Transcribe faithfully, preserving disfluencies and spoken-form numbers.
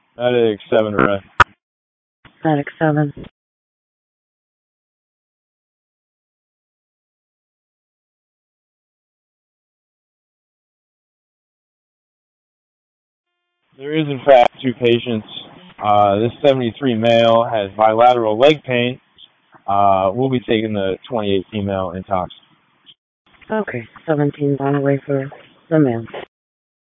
Medic seven, right. Medic seven. There is, in fact, two patients. Uh, this seventy-three male has bilateral leg pain. Uh, we'll be taking the twenty-eight female intox. Okay, seventeen's on the way for the man.